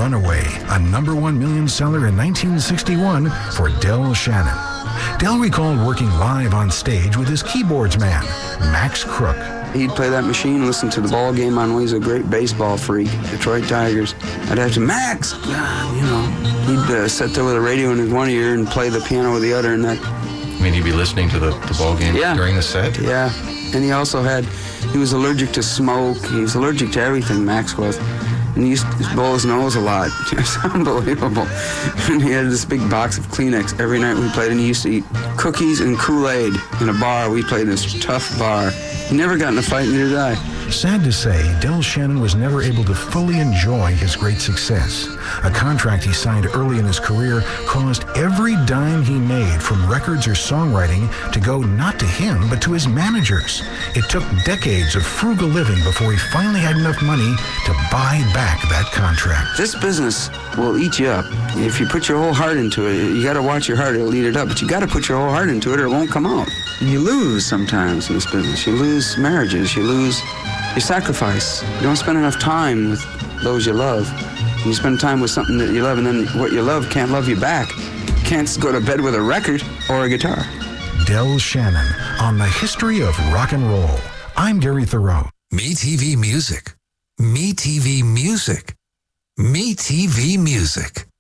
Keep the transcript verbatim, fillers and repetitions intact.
Runaway, a number one million seller in nineteen sixty-one for Del Shannon. Del recalled working live on stage with his keyboards man, Max Crook. He'd play that machine, listen to the ball game on. He's a great baseball freak, Detroit Tigers. I'd have to, Max, God, you know. He'd uh, sit there with a radio in his one ear and play the piano with the other, and that. I mean, he'd be listening to the, the ball game yeah. during the set? Yeah, and he also had, he was allergic to smoke. He was allergic to everything, Max was. And he used to blow his nose a lot. It's unbelievable. And he had this big box of Kleenex every night we played, and he used to eat cookies and Kool-Aid in a bar. We played this tough bar. He never got in a fight, neither did I. Sad to say, Del Shannon was never able to fully enjoy his great success. A contract he signed early in his career caused every dime he made from records or songwriting to go not to him, but to his managers. It took decades of frugal living before he finally had enough money to buy back that contract. This business will eat you up. If you put your whole heart into it, you got to watch your heart, it'll eat it up. But you got to put your whole heart into it or it won't come out. And you lose sometimes in this business. You lose marriages. You lose your sacrifice. You don't spend enough time with those you love. You spend time with something that you love, and then what you love can't love you back. Can't go to bed with a record or a guitar. Del Shannon on the history of rock and roll. I'm Gary Thoreau. Me T V Music. Me T V Music. Me T V Music.